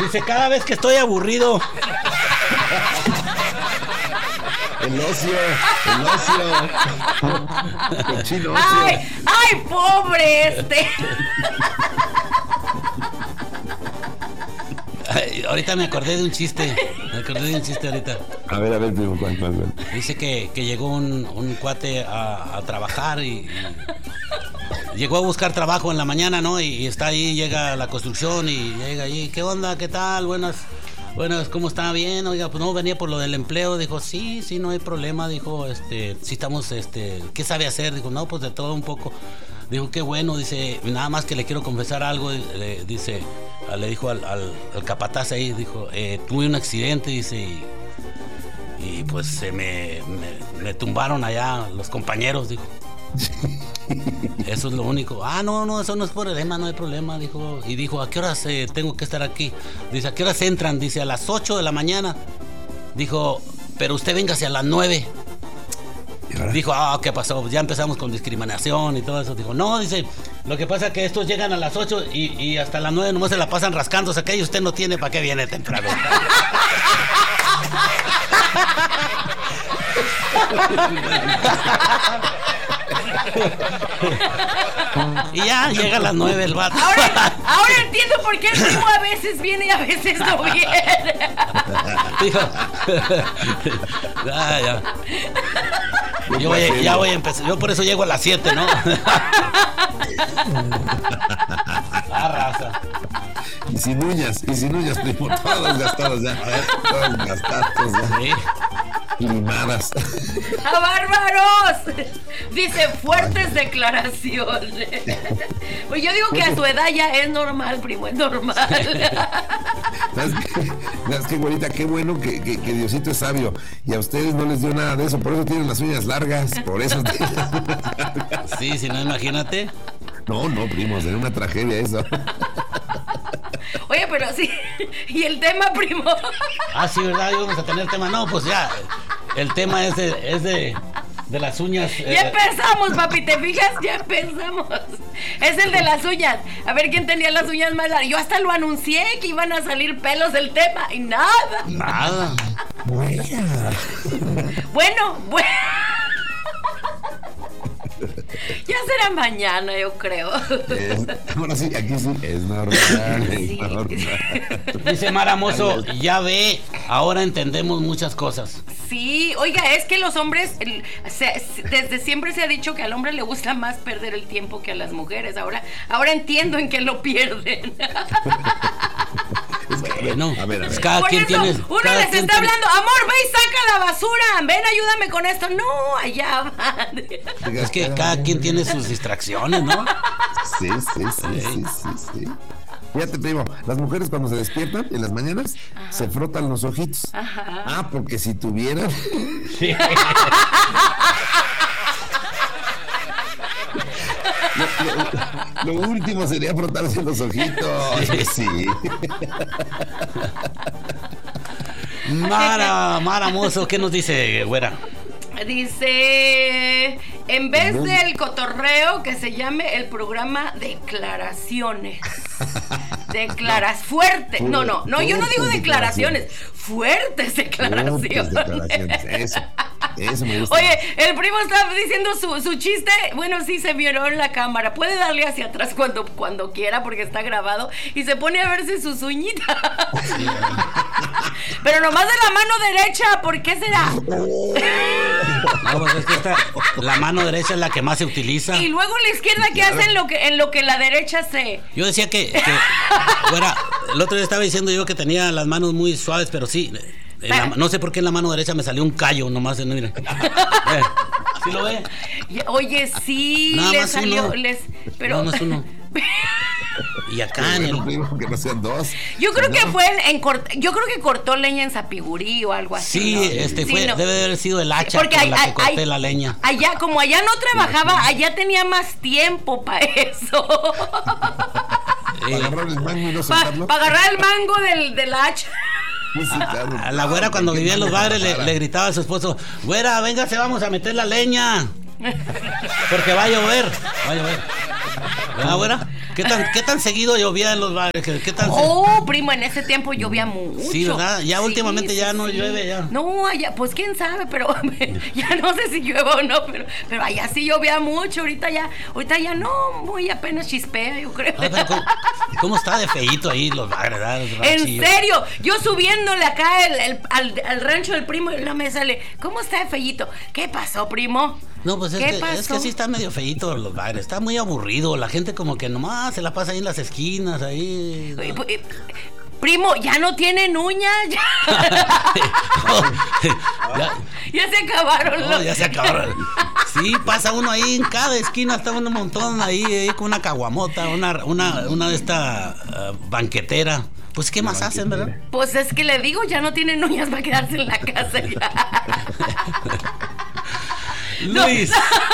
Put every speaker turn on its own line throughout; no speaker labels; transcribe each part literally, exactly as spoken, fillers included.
Dice, cada vez que estoy aburrido.
El ocio, el ocio. Cochino ocio.
Ay, ay, pobre este.
Ay, ahorita me acordé de un chiste. Me acordé de un chiste ahorita.
A ver, a ver, primo, ¿cuál, cuál, cuál?
Dice que, que llegó un, un cuate a, a trabajar y, y llegó a buscar trabajo en la mañana, ¿no? Y, y está ahí, llega a la construcción y llega ahí. ¿Qué onda? ¿Qué tal? Buenas, buenas, ¿cómo está? Bien, oiga, pues no, venía por lo del empleo. Dijo, sí, sí, no hay problema. Dijo, este, sí estamos, este, ¿qué sabe hacer? Dijo, no, pues de todo un poco. Dijo, qué bueno, dice, nada más que le quiero confesar algo, le, dice, le dijo al, al, al capataz ahí, dijo, eh, tuve un accidente, dice, y, y pues se me, me, me tumbaron allá los compañeros, dijo. Eso es lo único. Ah, no, no, eso no es problema, no hay problema, dijo. Y dijo, ¿a qué horas eh, tengo que estar aquí? Dice, ¿a qué horas entran? Dice, a las ocho de la mañana. Dijo, pero usted véngase a las nueve. Dijo, ah, ¿qué pasó? Ya empezamos con discriminación y todo eso. Dijo, no, dice, lo que pasa es que estos llegan a las ocho y, y hasta las nueve nomás se la pasan rascándose acá y usted no tiene para qué viene temprano. Y ya llega a las nueve el vato.
Ahora, ahora entiendo por qué el primo a veces viene y a veces no viene.
Dijo, ah, ya. Yo voy, ya voy a empezar. Yo por eso llego a las siete, ¿no? Ah, raza.
Y sin uñas, y sin uñas, primo, todas gastadas ya. Todas gastadas ya.
Sí.
Limadas.
¡A bárbaros! Dice, fuertes declaraciones. Pues yo digo que a tu edad ya es normal, primo, es normal.
¿Sabes qué, ¿Sabes qué, güerita? Qué bueno que, que, que Diosito es sabio. Y a ustedes no les dio nada de eso, por eso tienen las uñas largas. Por eso tienen las uñas largas.
Sí, si no, imagínate.
No, no, primo, sería una tragedia eso.
Oye, pero sí. ¿Y el tema, primo?
Ah, sí, ¿verdad? Íbamos a tener tema. No, pues ya. El tema es de, es de, de las uñas.
Ya
eh,
empezamos, papi, ¿te fijas? Ya empezamos. Es el de las uñas. A ver quién tenía las uñas más largas. Yo hasta lo anuncié que iban a salir pelos del tema y nada.
Nada.
Bueno,
Bueno, bueno. Ya será mañana, yo creo.
es, ahora sí, aquí sí, es normal,
Sí.
es normal.
Dice Mara Mozo, ya ve, ahora entendemos muchas cosas.
Sí, oiga, es que los hombres, el, se, desde siempre se ha dicho que al hombre le gusta más perder el tiempo que a las mujeres. Ahora, ahora entiendo en qué lo pierden.
Bueno,
a ver, a ver.
pues cada
Por
quien
eso,
tiene.
uno
cada
les
quien
está
tiene-
hablando, amor, ve y saca la basura, ven, ayúdame con esto. No, allá van.
Es que cada quien tiene sus distracciones, ¿no?
Sí, sí, sí, sí, sí, sí. Fíjate, primo, las mujeres cuando se despiertan en las mañanas se frotan los ojitos.
Ajá.
Ah, porque si tuvieran.
Sí.
Lo, lo último sería frotarse los ojitos. Sí.
Mara, Mara Mozo, ¿qué nos dice, güera?
Dice, en vez del cotorreo, que se llame el programa Declaraciones. Declaras fuertes. No, no, no, yo no digo
Fuertes
declaraciones. Fuertes declaraciones.
Fuertes declaraciones. Eso, eso me gusta.
Oye, el primo está diciendo su, su chiste. Bueno, sí se vio en la cámara. Puede darle hacia atrás cuando, cuando quiera porque está grabado. Y se pone a verse sus uñitas. Pero nomás de la mano derecha. ¿Por qué será?
No, pues es que esta, la mano derecha es la que más se utiliza.
Y luego la izquierda, ¿qué hace en lo que, en lo que la derecha se...?
Yo decía que, que güera, el otro día estaba diciendo yo que tenía las manos muy suaves, pero sí, en la- no sé por qué en la mano derecha me salió un callo nomás. En, mira. Eh, ¿Sí lo ve?
Y- Oye, sí,
Nada
le
más
salió...
uno.
Les, pero...
Nada más uno. Y acá en el...
Bueno, primo, que no sean dos.
Yo creo
No.
que fue en, en cort- yo creo que cortó leña en Zapigurí o algo así.
Sí,
¿no?
este
Sí,
fue,
no.
debe de haber sido el hacha
Porque
con
hay-
la que
hay-
corté
hay-
la leña.
Allá, como allá no trabajaba, allá tenía más tiempo para eso.
Para agarrar el mango y no
Para
soltarlo.
agarrar el mango del, del hacha.
Sí, sí, claro.
A la güera cuando vivía en los bares le, le gritaba a su esposo, güera, véngase, vamos a meter la leña. Porque va a llover. Va a llover. ¿Verdad, güera? ¿Qué tan, ¿Qué tan seguido llovía en los bares? ¿Qué, qué tan
Oh, se... primo, en ese tiempo llovía mucho.
Sí, ¿verdad? Ya sí, últimamente
sí,
ya
sí.
no llueve ya.
No, allá, pues quién sabe, pero ya no sé si llueve o no, pero, pero allá sí llovía mucho, ahorita ya, ahorita ya no, muy apenas chispea, yo creo.
Ah, pero ¿cómo, ¿cómo está de feíto ahí los bares?
En serio, yo subiéndole acá el, el, al, al rancho del primo y no me sale, ¿cómo está de feíto? ¿Qué pasó, primo?
No, pues es
¿Qué
que,
pasó?
es que sí está medio feíto los bares, está muy aburrido, la gente como que nomás se la pasa ahí en las esquinas, ahí. ¿No?
Primo, ya no tienen uñas, ya. ya. ya se acabaron.
No, los... ya se acabaron. Sí, pasa uno ahí en cada esquina, está uno un montón ahí, ahí con una caguamota, una, una, una de esta uh, banquetera. Pues, ¿qué más hacen, verdad?
Pues es que le digo, ya no tienen uñas para quedarse en la casa ya.
Luis.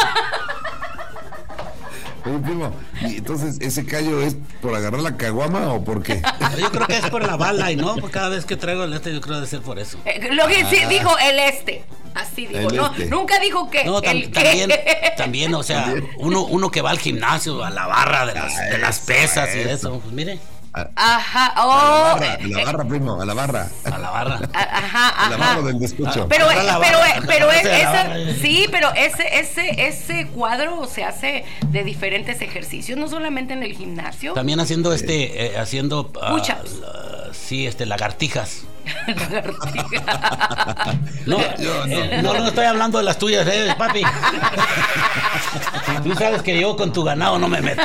Oye, primo, ¿y entonces ese callo es por agarrar la caguama o por qué?
Yo creo que es por la bala, y no, porque cada vez que traigo el este, yo creo que debe ser por eso.
Eh, lo que ah. sí dijo el este. Así digo, no, este. Nunca dijo que
no, tam,
el
también,
que...
también, o sea, uno, uno que va al gimnasio, a la barra de las, de las pesas y eso, pues mire.
Ajá, oh,
a la barra, a la barra, primo, a la barra.
A la barra.
Ajá, ajá.
A la barra del despecho.
Pero,
barra,
pero,
barra,
pero
barra,
es, esa,
barra.
sí, pero ese, ese, ese cuadro se hace de diferentes ejercicios, no solamente en el gimnasio.
También haciendo este, eh, haciendo
push-ups.
Uh, sí, este, lagartijas.
Lagartijas.
No, yo, no, no, no estoy hablando de las tuyas, eh, papi. Tú sabes que yo con tu ganado no me meto.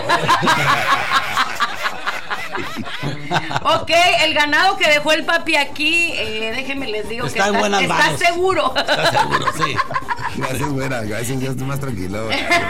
Ok, el ganado que dejó el papi aquí, eh, déjenme les digo
está
que
en
está, está
manos.
seguro.
Está seguro, sí.
Gracias, güera, gracias, ya estoy más tranquilo.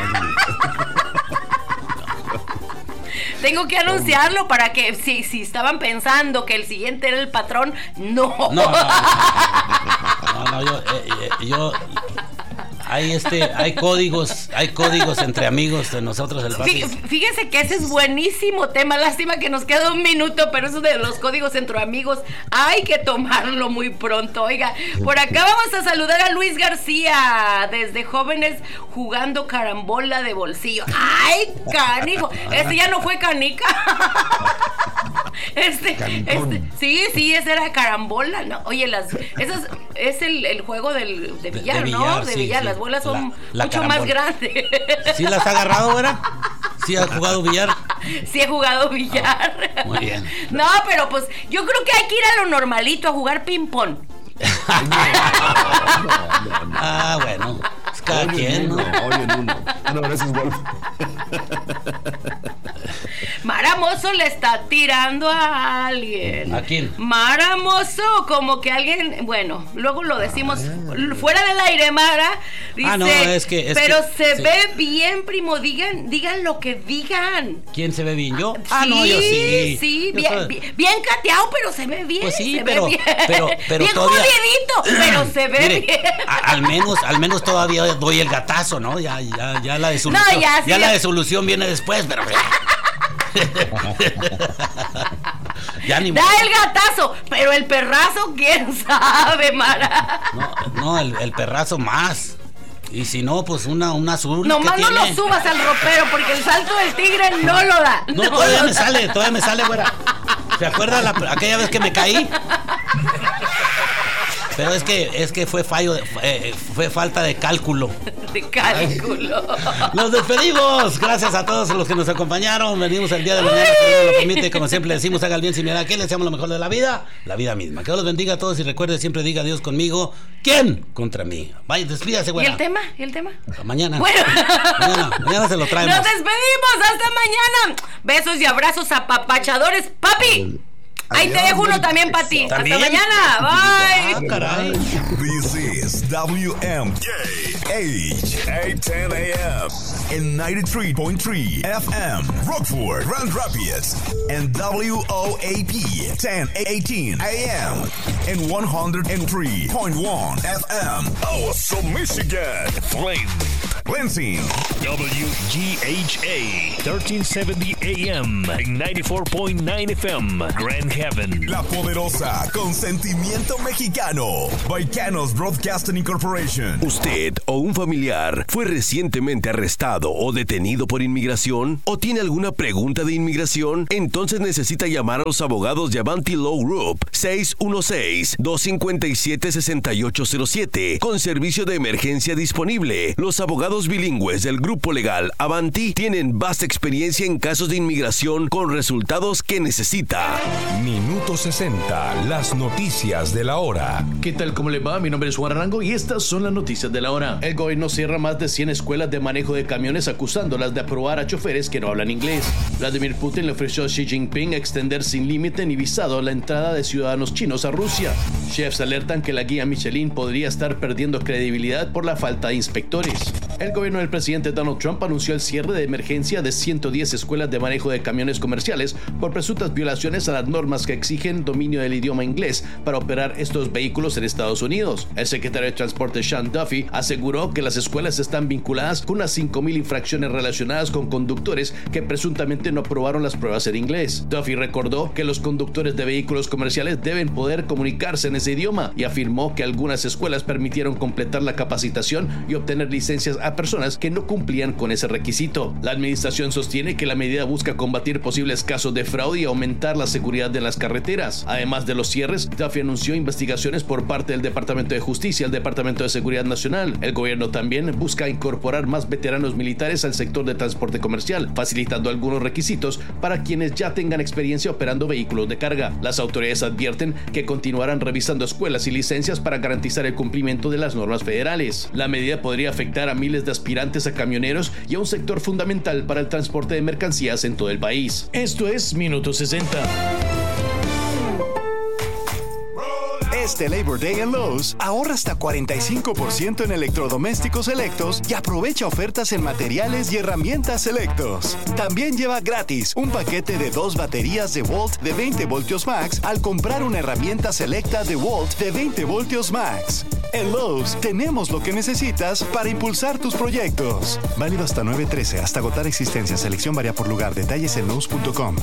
Tengo que anunciarlo para que si, si estaban pensando que el siguiente era el patrón, no.
No, no, no, no, no yo, eh, eh, yo hay este, hay códigos, hay códigos entre amigos de nosotros el papi.
Fíjese que ese es buenísimo tema, lástima que nos queda un minuto, pero eso de los códigos entre amigos hay que tomarlo muy pronto. Oiga, por acá vamos a saludar a Luis García, desde jóvenes jugando carambola de bolsillo. ¡Ay, canijo! Ese ya no fue canica. Este, este, sí, sí, ese era carambola, ¿no? Oye, las, esas, es el, el juego del, de billar, de, de billar, ¿no? De sí, billar, sí. Las bolas son la, la mucho carambola. Más grandes.
¿Sí las ha agarrado, verdad? ¿Sí ha jugado billar?
Sí he jugado billar.
Oh, muy bien.
No, pero pues yo creo que hay que ir a lo normalito, a jugar ping-pong.
no, no, no, no.
Ah, bueno. Pues cada
oye,
quien,
¿no? Oye, en uno. Ah, no, ese es golf.
Maramoso le está tirando a alguien.
¿A quién?
Maramoso, como que alguien, bueno, luego lo decimos ah, fuera del aire, Mara. Dice,
ah, no, es que, es
pero
que,
se
sí.
ve bien, primo, digan, digan lo que digan.
¿Quién se ve bien? ¿Yo?
Sí,
ah, no, yo sí.
Sí,
yo
bien,
soy...
bien, bien cateado, pero se ve bien.
Pues sí,
se
pero,
ve bien.
pero, pero
bien
todavía...
jodidito, pero se ve
Mire,
bien.
A, al menos, al menos todavía doy el gatazo, ¿no? Ya, ya, ya la desolución.
No, ya, sí,
ya
ya.
la desolución viene después, pero. Ya ni
da el gatazo, pero el perrazo, quién sabe, Mara.
No, no, el, el perrazo más. Y si no, pues una, una azul.
Nomás no
tiene?
lo subas al ropero, porque el salto del tigre no lo da.
No,
no
todavía
lo
me
da.
sale, todavía me sale, güera. ¿Se acuerda la, aquella vez que me caí? Pero es que es que fue fallo, de, fue, fue falta de cálculo.
De cálculo.
Nos despedimos. Gracias a todos los que nos acompañaron. Venimos el día de mañana, si Dios lo permite. Como siempre le decimos, haga el bien sin mirar a quién. Le deseamos lo mejor de la vida, la vida misma. Que Dios los bendiga a todos y recuerde, siempre diga Dios conmigo. ¿Quién? Contra mí. Vaya, despídase, güera.
¿Y el tema? ¿Y el tema?
Mañana.
Bueno.
Mañana, mañana se lo traemos.
Nos despedimos. Hasta mañana. Besos y abrazos apapachadores, papi. Ahí te dejo uno también para ti. Hasta mañana. Bye.
Ah, caray.
This is W M K H eight ten A M and ninety-three point three F M Rockford, Grand Rapids, and W O A P ten eighteen A M and one oh three point one F M. Awesome, Michigan. Flame. Lansing.
W G H A thirteen seventy A M and ninety-four point nine F M, Grand Haven.
La Poderosa, con sentimiento mexicano. Baicanos Broadcasting Incorporation.
¿Usted o un familiar fue recientemente arrestado o detenido por inmigración? ¿O tiene alguna pregunta de inmigración? Entonces necesita llamar a los abogados de Avanti Law Group seis uno seis, dos cinco siete, seis ocho cero siete con servicio de emergencia disponible. Los abogados bilingües del grupo legal Avanti tienen vasta experiencia en casos de inmigración con resultados que necesita.
Minuto sesenta, las noticias de la hora.
¿Qué tal? ¿Cómo le va? Mi nombre es Juan Arango y estas son las noticias de la hora. El gobierno cierra más de cien escuelas de manejo de camiones acusándolas de aprobar a choferes que no hablan inglés. Vladimir Putin le ofreció a Xi Jinping extender sin límite ni visado la entrada de ciudadanos chinos a Rusia. Chefs alertan que la guía Michelin podría estar perdiendo credibilidad por la falta de inspectores. El gobierno del presidente Donald Trump anunció el cierre de emergencia de ciento diez escuelas de manejo de camiones comerciales por presuntas violaciones a las normas que exigen dominio del idioma inglés para operar estos vehículos en Estados Unidos. El secretario de Transporte Sean Duffy aseguró que las escuelas están vinculadas con unas cinco mil infracciones relacionadas con conductores que presuntamente no aprobaron las pruebas en inglés. Duffy recordó que los conductores de vehículos comerciales deben poder comunicarse en ese idioma y afirmó que algunas escuelas permitieron completar la capacitación y obtener licencias a personas que no cumplían con ese requisito. La administración sostiene que la medida busca combatir posibles casos de fraude y aumentar la seguridad de las carreteras. Además de los cierres, Duffy anunció investigaciones por parte del Departamento de Justicia y el Departamento de Seguridad Nacional. El gobierno también busca incorporar más veteranos militares al sector de transporte comercial, facilitando algunos requisitos para quienes ya tengan experiencia operando vehículos de carga. Las autoridades advierten que continuarán revisando escuelas y licencias para garantizar el cumplimiento de las normas federales. La medida podría afectar a miles de aspirantes a camioneros y a un sector fundamental para el transporte de mercancías en todo el país. Esto es Minuto sesenta.
Este Labor Day en Lowe's, ahorra hasta cuarenta y cinco por ciento en electrodomésticos selectos y aprovecha ofertas en materiales y herramientas selectos. También lleva gratis un paquete de dos baterías de Volt de veinte voltios max al comprar una herramienta selecta de Volt de veinte voltios max. En Lowe's tenemos lo que necesitas para impulsar tus proyectos. Válido hasta nueve trece, hasta agotar existencia. Selección varía por lugar. Detalles en Lowe's punto com.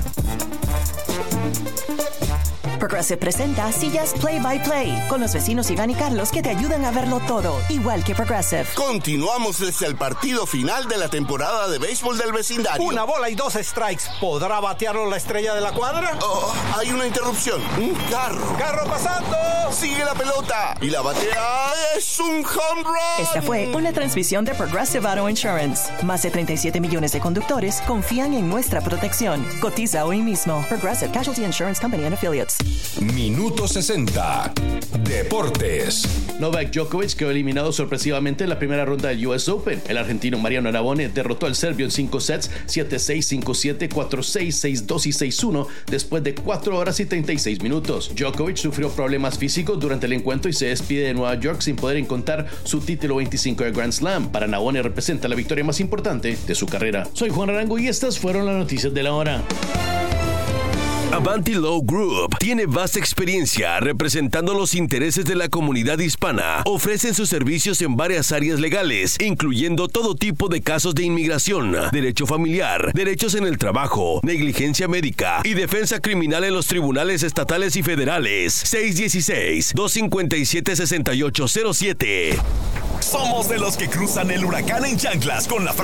Progressive presenta Sillas Play by Play con los vecinos Iván y Carlos que te ayudan a verlo todo, igual que Progressive.
Continuamos desde el partido final de la temporada de béisbol del vecindario.
Una bola y dos strikes. ¿Podrá batearlo la estrella de la cuadra?
Oh, hay una interrupción. Un carro.
¡Carro pasando!
Sigue la pelota. Y la batea es un home run.
Esta fue una transmisión de Progressive Auto Insurance. Más de treinta y siete millones de conductores confían en nuestra protección. Cotiza hoy mismo. Progressive Casualty Insurance Company and Affiliates.
Minuto sesenta, Deportes.
Novak Djokovic quedó eliminado sorpresivamente en la primera ronda del U S Open. El argentino Mariano Navone derrotó al serbio en cinco sets, siete seis, cinco siete, cuatro seis, seis dos y seis uno, después de cuatro horas y treinta y seis minutos. Djokovic sufrió problemas físicos durante el encuentro y se despide de Nueva York sin poder encontrar su título veinticinco de Grand Slam. Para Navone representa la victoria más importante de su carrera. Soy Juan Arango y estas fueron las noticias de la hora.
Avanti Law Group tiene vasta experiencia representando los intereses de la comunidad hispana. Ofrecen sus servicios en varias áreas legales, incluyendo todo tipo de casos de inmigración, derecho familiar, derechos en el trabajo, negligencia médica y defensa criminal en los tribunales estatales y federales. seis uno seis, dos cinco siete, seis ocho cero siete.
Somos de los que cruzan el huracán en chanclas con la